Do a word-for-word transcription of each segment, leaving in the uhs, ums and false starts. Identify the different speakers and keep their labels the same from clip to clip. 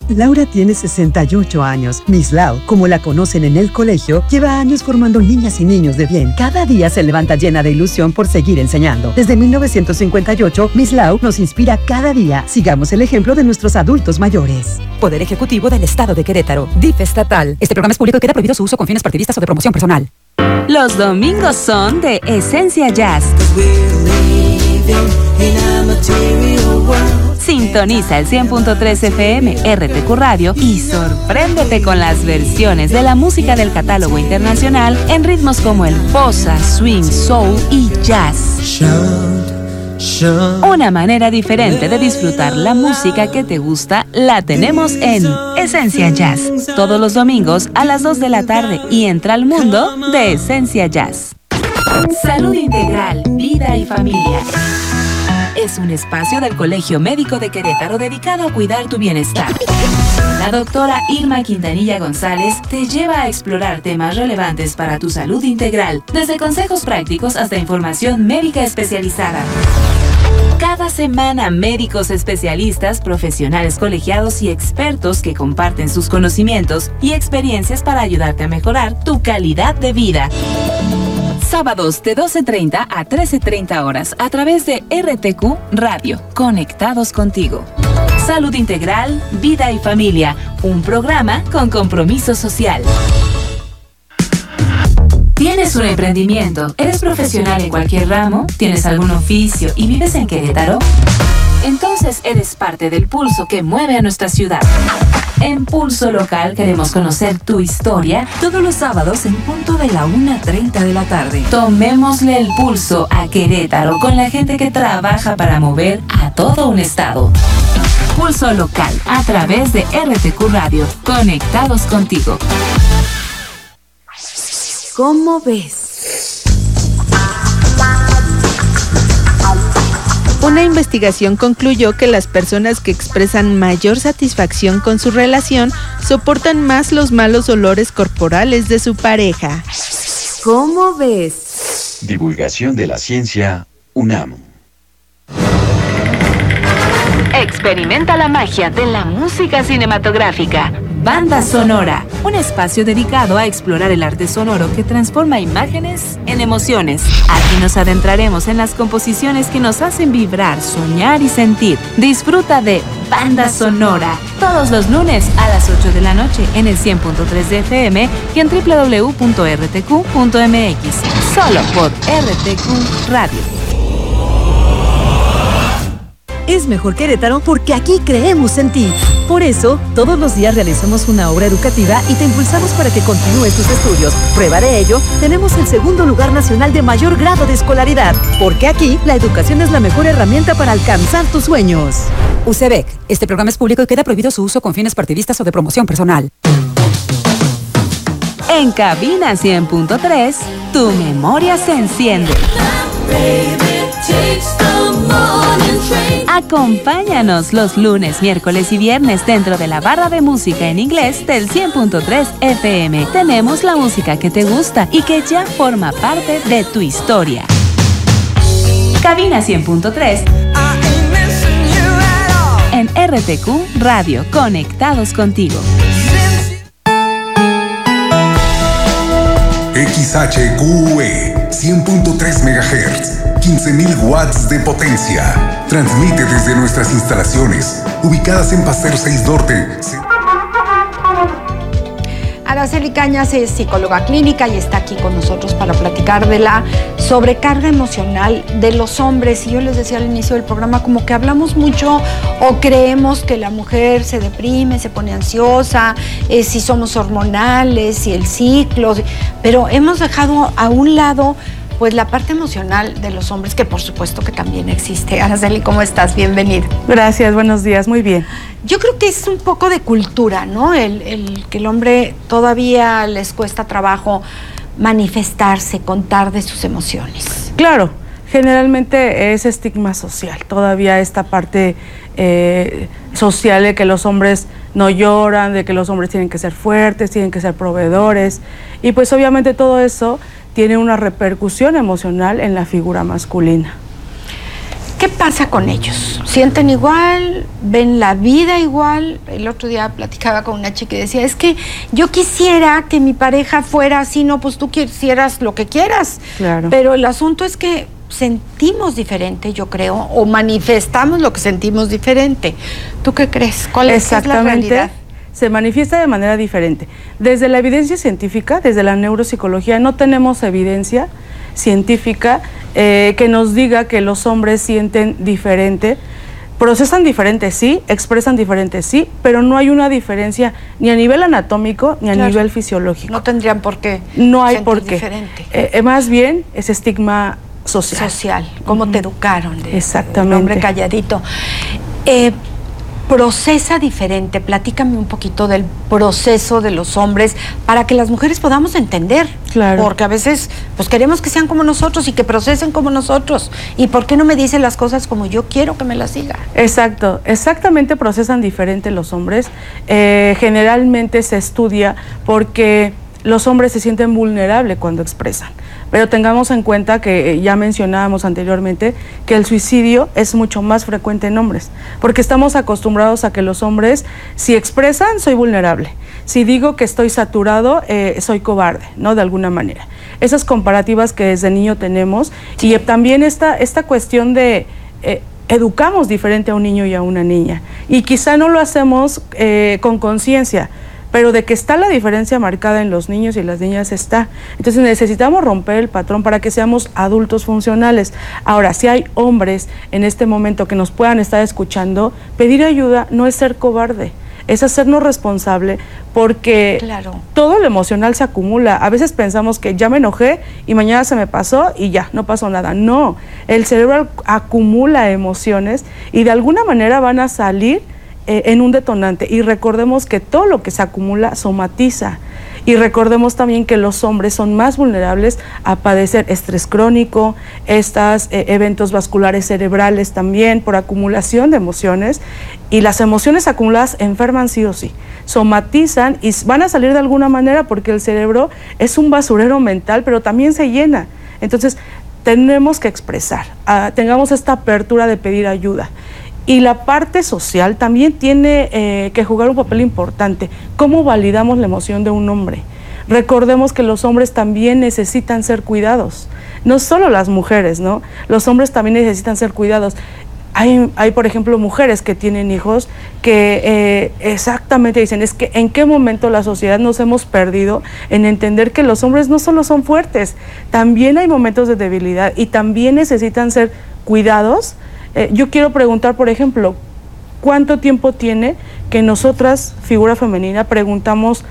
Speaker 1: Laura tiene sesenta y ocho años. Miss Lau, como la conocen en el colegio, lleva años formando niñas y niños de bien. Cada día se levanta llena de ilusión por seguir enseñando. Desde mil novecientos cincuenta y ocho, Miss Lau nos inspira cada día. Sigamos el ejemplo de nuestros adultos mayores.
Speaker 2: Poder Ejecutivo del Estado de Querétaro. D I F estatal. Este programa es público y queda prohibido su uso con fines partidistas o de promoción personal.
Speaker 3: Los domingos son de Esencia Jazz. Sintoniza el cien punto tres F M R T Q Radio y sorpréndete con las versiones de la música del catálogo internacional en ritmos como el bossa, swing, soul y jazz. Una manera diferente de disfrutar la música que te gusta la tenemos en Esencia Jazz, todos los domingos a las dos de la tarde, y entra al mundo de Esencia Jazz. Salud Integral, Vida y Familia. Es un espacio del Colegio Médico de Querétaro dedicado a cuidar tu bienestar. La doctora Irma Quintanilla González te lleva a explorar temas relevantes para tu salud integral, desde consejos prácticos hasta información médica especializada. Cada semana, médicos especialistas, profesionales colegiados y expertos que comparten sus conocimientos y experiencias para ayudarte a mejorar tu calidad de vida. Sábados de doce treinta a trece treinta horas a través de R T Q Radio, conectados contigo. Salud Integral, Vida y Familia, un programa con compromiso social. ¿Tienes un emprendimiento? ¿Eres profesional en cualquier ramo? ¿Tienes algún oficio y vives en Querétaro? Entonces eres parte del pulso que mueve a nuestra ciudad. En Pulso Local queremos conocer tu historia todos los sábados en punto de la una treinta de la tarde. Tomémosle el pulso a Querétaro con la gente que trabaja para mover a todo un estado. Pulso Local a través de R T Q Radio, conectados contigo.
Speaker 2: ¿Cómo ves?
Speaker 4: Una investigación concluyó que las personas que expresan mayor satisfacción con su relación soportan más los malos olores corporales de su pareja.
Speaker 2: ¿Cómo ves?
Speaker 5: Divulgación de la ciencia, UNAM.
Speaker 3: Experimenta la magia de la música cinematográfica. Banda Sonora, un espacio dedicado a explorar el arte sonoro que transforma imágenes en emociones. Aquí nos adentraremos en las composiciones que nos hacen vibrar, soñar y sentir. Disfruta de Banda Sonora todos los lunes a las ocho de la noche en el cien punto tres de F M y en doble u doble u doble u punto r t q punto m x. Solo por R T Q Radio.
Speaker 1: Es mejor Querétaro porque aquí creemos en ti. Por eso, todos los días realizamos una obra educativa y te impulsamos para que continúes tus estudios. Prueba de ello, tenemos el segundo lugar nacional de mayor grado de escolaridad. Porque aquí, la educación es la mejor herramienta para alcanzar tus sueños.
Speaker 2: U C B E C. Este programa es público y queda prohibido su uso con fines partidistas o de promoción personal.
Speaker 3: En Cabina cien punto tres, tu memoria se enciende. Acompáñanos los lunes, miércoles y viernes dentro de la barra de música en inglés del cien punto tres F M. Tenemos la música que te gusta y que ya forma parte de tu historia. Cabina cien punto tres en R T Q Radio, conectados contigo.
Speaker 6: X H Q E cien punto tres megahertz, quince mil watts de potencia. Transmite desde nuestras instalaciones, ubicadas en Paseo seis Norte.
Speaker 7: Araceli Cañas es psicóloga clínica y está aquí con nosotros para platicar de la sobrecarga emocional de los hombres. Y yo les decía al inicio del programa, como que hablamos mucho o creemos que la mujer se deprime, se pone ansiosa, eh, si somos hormonales, si el ciclo, pero hemos dejado a un lado pues la parte emocional de los hombres, que por supuesto que también existe. Araceli, ¿cómo estás? Bienvenida.
Speaker 8: Gracias, buenos días, muy bien.
Speaker 7: Yo creo que es un poco de cultura, ¿no? El, el que el hombre todavía les cuesta trabajo manifestarse, contar de sus emociones.
Speaker 8: Claro, generalmente es estigma social, todavía esta parte eh, social de que los hombres no lloran, de que los hombres tienen que ser fuertes, tienen que ser proveedores, y pues obviamente todo eso tiene una repercusión emocional en la figura masculina.
Speaker 7: ¿Qué pasa con ellos? ¿Sienten igual? ¿Ven la vida igual? El otro día platicaba con una chica y decía, es que yo quisiera que mi pareja fuera así, no, pues tú quisieras lo que quieras.
Speaker 8: Claro.
Speaker 7: Pero el asunto es que sentimos diferente, yo creo, o manifestamos lo que sentimos diferente. ¿Tú qué crees? ¿Cuál es, es la realidad?
Speaker 8: Se manifiesta de manera diferente. Desde la evidencia científica, desde la neuropsicología, no tenemos evidencia científica eh, que nos diga que los hombres sienten diferente. Procesan diferente, sí, expresan diferente, sí, pero no hay una diferencia ni a nivel anatómico ni a claro. nivel fisiológico.
Speaker 7: No tendrían por qué.
Speaker 8: No hay por qué. Eh, eh, más bien es estigma social.
Speaker 7: Social, cómo uh-huh. te educaron. De,
Speaker 8: Exactamente.
Speaker 7: De hombre calladito. Eh, procesa diferente. Platícame un poquito del proceso de los hombres para que las mujeres podamos entender.
Speaker 8: Claro.
Speaker 7: Porque a veces pues queremos que sean como nosotros y que procesen como nosotros. ¿Y por qué no me dicen las cosas como yo quiero que me las diga?
Speaker 8: Exacto. Exactamente procesan diferente los hombres. Eh, generalmente se estudia porque los hombres se sienten vulnerables cuando expresan. Pero tengamos en cuenta que ya mencionábamos anteriormente que el suicidio es mucho más frecuente en hombres, porque estamos acostumbrados a que los hombres, si expresan, soy vulnerable. Si digo que estoy saturado, eh, soy cobarde, ¿no? De alguna manera. Esas comparativas que desde niño tenemos, sí. Y también esta, esta cuestión de... Eh, educamos diferente a un niño y a una niña, y quizá no lo hacemos eh, con conciencia, pero de que está la diferencia marcada en los niños y las niñas está. Entonces necesitamos romper el patrón para que seamos adultos funcionales. Ahora, si hay hombres en este momento que nos puedan estar escuchando, pedir ayuda no es ser cobarde, es hacernos responsable, porque
Speaker 7: claro.
Speaker 8: todo lo emocional se acumula. A veces pensamos que ya me enojé y mañana se me pasó y ya, no pasó nada. No, el cerebro acumula emociones y de alguna manera van a salir Eh, en un detonante, y recordemos que todo lo que se acumula somatiza, y recordemos también que los hombres son más vulnerables a padecer estrés crónico, estos eh, eventos vasculares cerebrales también por acumulación de emociones, y las emociones acumuladas enferman sí o sí, somatizan y van a salir de alguna manera porque el cerebro es un basurero mental, pero también se llena. Entonces tenemos que expresar, uh, tengamos esta apertura de pedir ayuda. Y la parte social también tiene eh, que jugar un papel importante. ¿Cómo validamos la emoción de un hombre? Recordemos que los hombres también necesitan ser cuidados. No solo las mujeres, ¿no? Los hombres también necesitan ser cuidados. Hay, hay por ejemplo, mujeres que tienen hijos que eh, exactamente dicen, es que en qué momento la sociedad nos hemos perdido en entender que los hombres no solo son fuertes, también hay momentos de debilidad y también necesitan ser cuidados. Eh, yo quiero preguntar, por ejemplo, ¿cuánto tiempo tiene que nosotras, figura femenina, preguntamos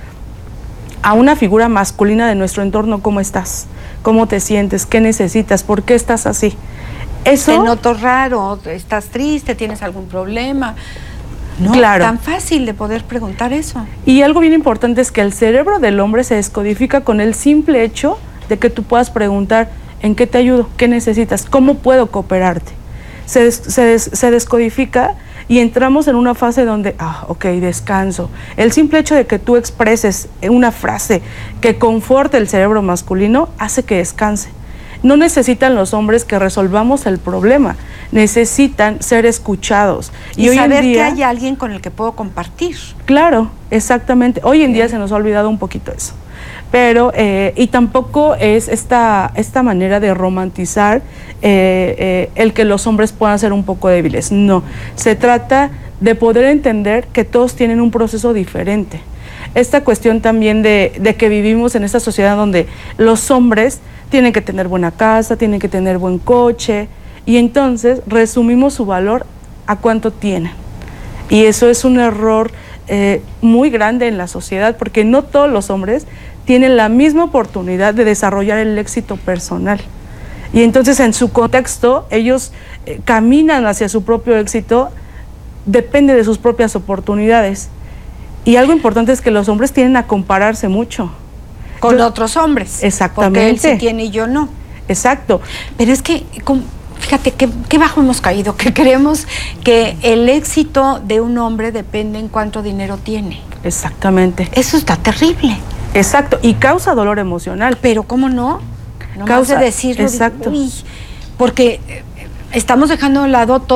Speaker 8: a una figura masculina de nuestro entorno, ¿cómo estás? ¿Cómo te sientes? ¿Qué necesitas? ¿Por qué estás así? Eso...
Speaker 7: Te noto raro, estás triste, tienes algún problema. No,
Speaker 8: claro.
Speaker 7: Tan fácil de poder preguntar eso.
Speaker 8: Y algo bien importante es que el cerebro del hombre se descodifica con el simple hecho de que tú puedas preguntar, ¿en qué te ayudo? ¿Qué necesitas? ¿Cómo puedo cooperarte? Se, des, se, des, se descodifica y entramos en una fase donde, ah, ok, descanso. El simple hecho de que tú expreses una frase que conforte el cerebro masculino hace que descanse. No necesitan los hombres que resolvamos el problema, necesitan ser escuchados.
Speaker 7: Y, y hoy saber en día, que hay alguien con el que puedo compartir.
Speaker 8: Claro, exactamente. Hoy en sí. día se nos ha olvidado un poquito eso. Pero, eh, y tampoco es esta, esta manera de romantizar eh, eh, el que los hombres puedan ser un poco débiles. No, se trata de poder entender que todos tienen un proceso diferente. Esta cuestión también de, de que vivimos en esta sociedad donde los hombres tienen que tener buena casa, tienen que tener buen coche, y entonces resumimos su valor a cuánto tienen. Y eso es un error eh, muy grande en la sociedad, porque no todos los hombres tienen la misma oportunidad de desarrollar el éxito personal. Y entonces en su contexto, ellos eh, caminan hacia su propio éxito, depende de sus propias oportunidades. Y algo importante es que los hombres tienden a compararse mucho.
Speaker 7: Con yo, otros hombres.
Speaker 8: Exactamente.
Speaker 7: Porque él sí tiene y yo no.
Speaker 8: Exacto.
Speaker 7: Pero es que, fíjate, qué, qué bajo hemos caído, que creemos que el éxito de un hombre depende en cuánto dinero tiene.
Speaker 8: Exactamente.
Speaker 7: Eso está terrible.
Speaker 8: Exacto, y causa dolor emocional.
Speaker 7: Pero ¿cómo no? No
Speaker 8: causa
Speaker 7: de decirlo.
Speaker 8: Exacto.
Speaker 7: De, uy, porque estamos dejando de lado todo